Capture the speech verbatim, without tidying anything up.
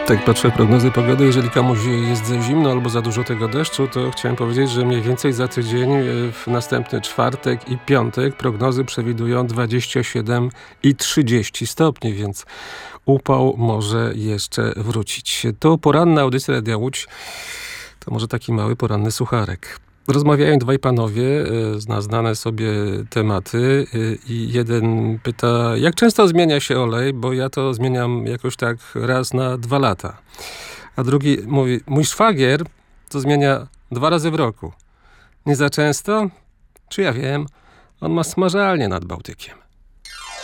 Tak patrzę prognozy pogody. Jeżeli komuś jest za zimno albo za dużo tego deszczu, to chciałem powiedzieć, że mniej więcej za tydzień, w następny czwartek i piątek prognozy przewidują dwadzieścia siedem i trzydzieści stopni, więc upał może jeszcze wrócić. To poranna audycja Radia Łódź. To może taki mały poranny sucharek. Rozmawiają dwaj panowie na znane sobie tematy i jeden pyta, jak często zmienia się olej, bo ja to zmieniam jakoś tak raz na dwa lata. A drugi mówi, mój szwagier to zmienia dwa razy w roku. Nie za często? Czy ja wiem? On ma smażalnię nad Bałtykiem.